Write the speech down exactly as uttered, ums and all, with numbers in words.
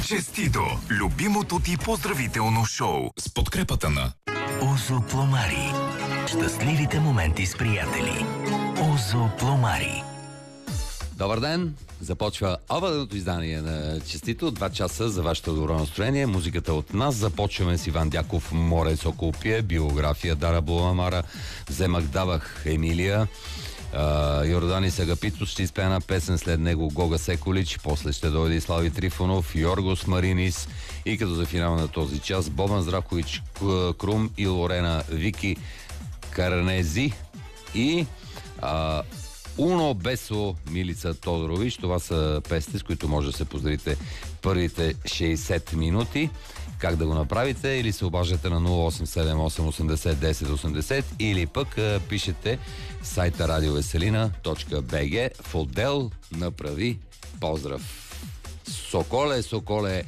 Честито! Любимото ти поздравително шоу с подкрепата на Озо Пломари. Щастливите моменти с приятели. Озо Пломари. Добър ден! Започва обедното издание на Честито. Два часа за вашето добро настроение. Музиката от нас. Започваме с Иван Дяков, Море Сокол пие, биография Дара Буламара, Вземах давах Емилия, Uh, Йорданис Агапитос ще изпее една песен, след него Гога Секолич, после ще дойде и Слави Трифонов, Йоргос Маринис и като за финал на този час Бобан Здракович Крум и Лорена Вики Карнези и uh, Уно Бесо Милица Тодорович. Това са песните, с които може да се поздравите първите шейсет минути. Как да го направите? Или се обаждате на нула осем седем осем осемдесет десет осемдесет или пък а, пишете в сайта радиовеселина точка би джи в отдел Направи поздрав. Соколе, Соколе,